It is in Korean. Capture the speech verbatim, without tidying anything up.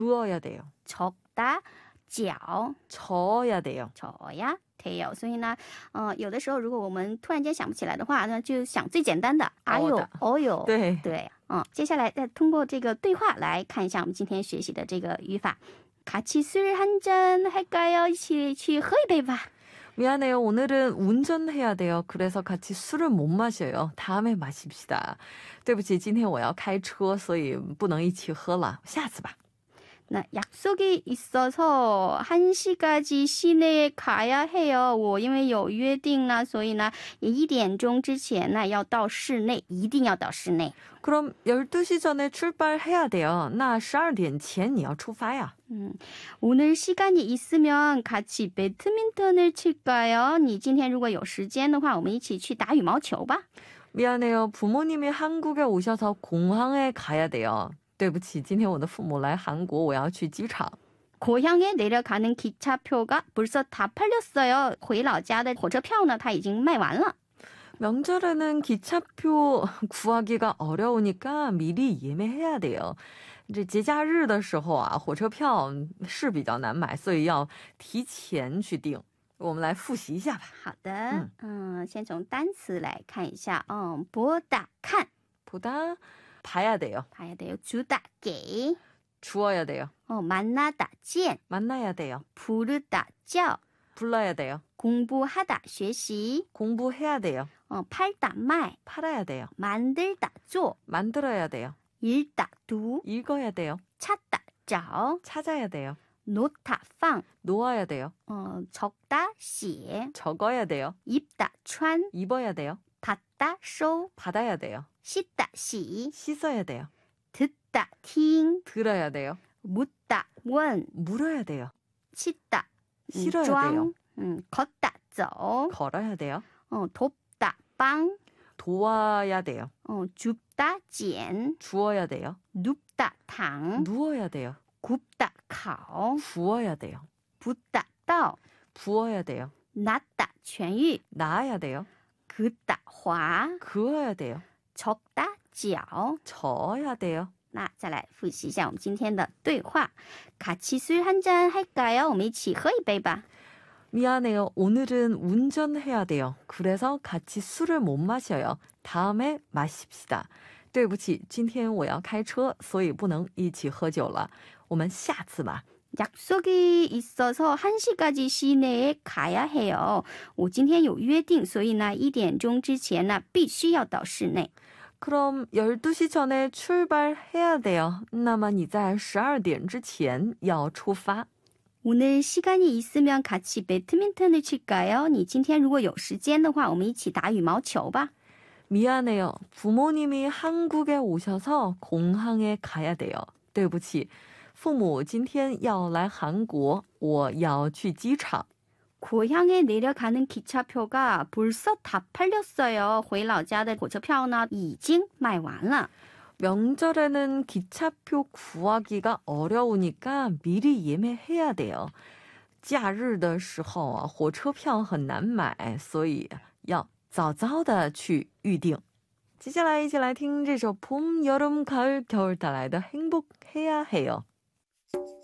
누워야 돼요. 적다, 脚 저어야 돼요. 저야 돼요。所以呢，呃，有的时候如果我们突然间想不起来的话，那就想最简单的，哎呦，哦哟， 对对，嗯，接下来再通过这个对话来看一下我们今天学习的这个语法。같이 술 한 잔 할까요? 一起去喝一杯吧。 미안해요. 오늘은 운전해야 돼요. 그래서 같이 술을 못 마셔요. 다음에 마십시다. 对不起，今天我要开车，所以不能一起喝了，下次吧。 나 약속이 있어서 한 시까지 시내에 가야 해요. 我因为有约定呢，所以呢，一点钟之前呢要到室内，一定要到室内。 그럼 열두 시 전에 출발해야 돼요. 那十二点前你要出发呀。 음, 오늘 시간이 있으면 같이 배드민턴을 칠까요? 你今天如果有时间的话，我们一起去打羽毛球吧。 미안해요. 부모님이 한국에 오셔서 공항에 가야 돼요. 对不起，今天我的父母来韩国，我要去机场。 고향에 내려가는 기차표가 벌써 다 팔렸어요. 回老家的火车票呢，它已经卖完了。 명절에는 기차표 구하기가 어려우니까 미리 예매해야 돼요. 这节假日的时候啊，火车票是比较难买，所以要提前去订。我们来复习一下吧。 好的，嗯，先从单词来看一下。嗯，보다看， 보다 봐야 돼요. 봐야 돼요. 주다给， 주어야 돼요. 어, 만나다 见， 만나야 돼요. 부르다 叫， 불러야 돼요. 공부하다 学习， 공부해야 돼요. 어, 팔다 卖， 팔아야 돼요. 만들다 做， 만들어야 돼요. 읽다 读， 읽어야 돼요. 찾다 找， 찾아야 돼요. 놓다 放， 놓아야 돼요. 어, 적다 写， 적어야 돼요. 입다 穿， 입어야 돼요. 받다 收， 받아야 돼요. 씻다 洗， 씻어야 돼요. 듣다 听， 들어야 돼요. 묻다 问， 물어야 돼요. 치다 실어야 装, 돼요. 음, 걷다 走, 걸어야 돼요. 어, 돕다 帮, 도와야 돼요. 어, 줍다 捡, 주어야 돼요. 눕다 躺, 누워야 돼요. 굽다 烤, 구워야 돼요. 붓다 倒, 부어야 돼요. 낫다 痊愈, 나아야 돼요. 긋다 滑, 그어야 돼요. 적다 脚. 저어야 돼요. 那再来复习一下我们今天的对话. 같이 술 한 잔 할까요? 我们一起喝一杯吧. 미안해요. 오늘은 운전해야 돼요. 그래서 같이 술을 못 마셔요. 다음에 마십시다. 对不起，今天我要开车，所以不能一起喝酒了。我们下次吧。 약속이 있어서 한 시까지 시내에 가야 해요. 我今天有约定，所以呢一点钟之前呢必须要到室内。 그럼 열두 시 전에 출발해야 돼요. 那么你在十二点之前要出发。 오늘 시간이 있으면 같이 배드민턴을 칠까요? 你今天如果有时间的话，我们一起打羽毛球吧。 미안해요. 부모님이 한국에 오셔서 공항에 가야 돼요. 对不起，父母今天要来韩国，我要去机场。 고향에 내려가는 기차표가 벌써 다 팔렸어요. 回老家的火车票呢已经卖完了。 명절에는 기차표 구하기가 어려우니까 미리 예매해야 돼요. 假日的时候啊，火车票很难买，所以要早早的去预定。接下来一起来听这首봄, 여름, 가을, 겨울带来的행복해야 해요.